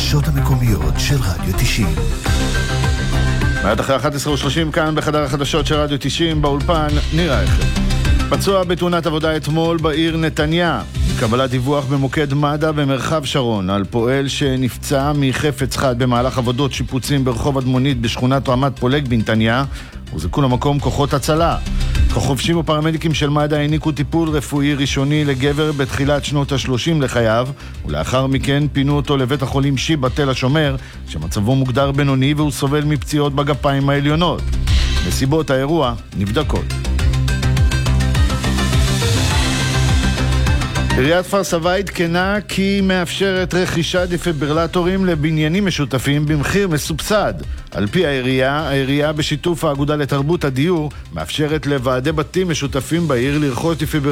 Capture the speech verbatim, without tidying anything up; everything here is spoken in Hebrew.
החדשות המקומיות של רדיו תשעים. מעט אחרי אחת עשרה ושלושים כאן בחדר החדשות של רדיו תשעים באולפן ניר אייכלר. פצוע בתאונת עבודה אתמול בעיר נתניה. קבלת דיווח במוקד מד"א במרחב שרון על פועל שנפצע מחפץ חד במהלך עבודות שיפוצים ברחוב אדמונית בשכונת רמת פולג בנתניה, הוזעקו למקום כוחות הצלה. כחובשים ופרמדיקים של מד"א העניקו טיפול רפואי ראשוני לגבר בתחילת שנות ה-שלושים לחייו, ולאחר מכן פינו אותו לבית החולים שיבא תל השומר, שמצבו מוגדר בינוני והוא סובל מפציעות בגפיים העליונות. נסיבות האירוע נבדקות. עיריית כפר סבא עדכנה כי היא מאפשרת רכישת דפיברילטורים לבניינים משותפים במחיר מסובסד. על פי העירייה, העירייה בשיתוף האגודה לתרבות הדיור מאפשרת לוועדי בתים משותפים בעיר לרכוש דפיברילטורים